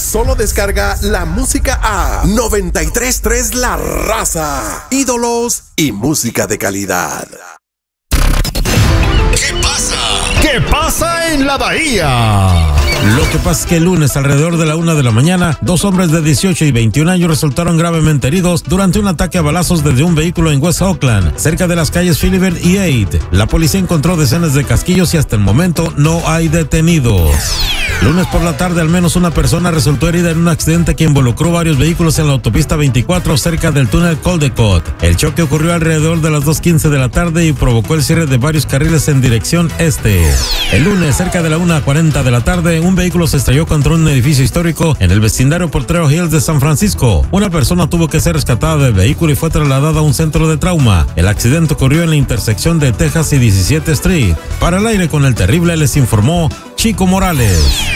Solo descarga la música a 93.3 La Raza. Ídolos y música de calidad. ¿Qué pasa? ¿Qué pasa en la Bahía? Lo que pasa es que el lunes, alrededor de la 1 de la mañana, 2 hombres de 18 y 21 años resultaron gravemente heridos durante un ataque a balazos desde un vehículo en West Oakland, cerca de las calles Philibert y 8. La policía encontró decenas de casquillos y hasta el momento no hay detenidos. Lunes por la tarde, al menos una persona resultó herida en un accidente que involucró varios vehículos en la autopista 24 cerca del túnel Caldecott. El choque ocurrió alrededor de las 2:15 de la tarde y provocó el cierre de varios carriles en dirección este. El lunes, cerca de la 1:40 de la tarde, un vehículo se estrelló contra un edificio histórico en el vecindario Potrero Hills de San Francisco. Una persona tuvo que ser rescatada del vehículo y fue trasladada a un centro de trauma. El accidente ocurrió en la intersección de Texas y 17 Street. Para el aire con el terrible les informó Chico Morales.